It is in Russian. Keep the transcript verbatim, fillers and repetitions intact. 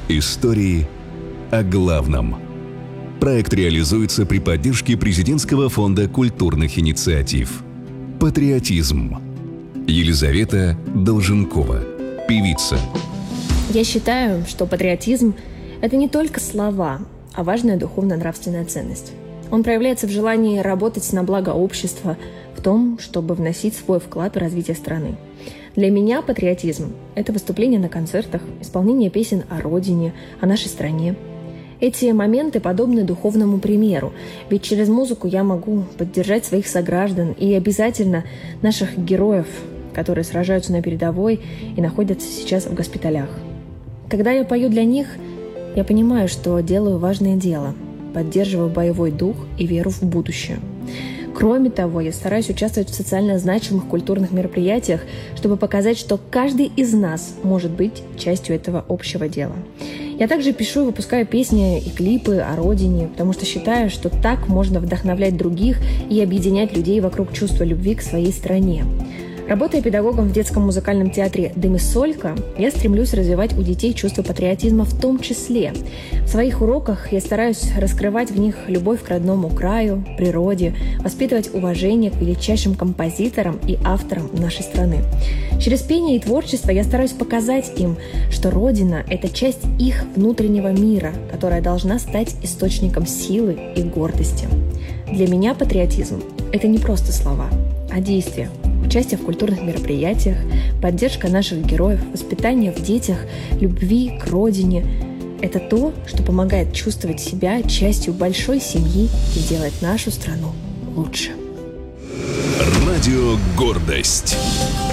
Истории о главном. Проект реализуется при поддержке Президентского фонда культурных инициатив. Патриотизм. Елизавета Долженкова, певица. Я считаю, что патриотизм – это не только слова, а важная духовно-нравственная ценность. Он проявляется в желании работать на благо общества, в том, чтобы вносить свой вклад в развитие страны. Для меня патриотизм – это выступление на концертах, исполнение песен о родине, о нашей стране. Эти моменты подобны духовному примеру, ведь через музыку я могу поддержать своих сограждан и обязательно наших героев, которые сражаются на передовой и находятся сейчас в госпиталях. Когда я пою для них, я понимаю, что делаю важное дело, поддерживаю боевой дух и веру в будущее. Кроме того, я стараюсь участвовать в социально значимых культурных мероприятиях, чтобы показать, что каждый из нас может быть частью этого общего дела. Я также пишу и выпускаю песни и клипы о родине, потому что считаю, что так можно вдохновлять других и объединять людей вокруг чувства любви к своей стране. Работая педагогом в детском музыкальном театре «Демисолька», я стремлюсь развивать у детей чувство патриотизма в том числе. В своих уроках я стараюсь раскрывать в них любовь к родному краю, природе, воспитывать уважение к величайшим композиторам и авторам нашей страны. Через пение и творчество я стараюсь показать им, что Родина – это часть их внутреннего мира, которая должна стать источником силы и гордости. Для меня патриотизм – это не просто слова, а действия. Участие в культурных мероприятиях, поддержка наших героев, воспитание в детях, любви к родине – это то, что помогает чувствовать себя частью большой семьи и делать нашу страну лучше. Радио «Гордость».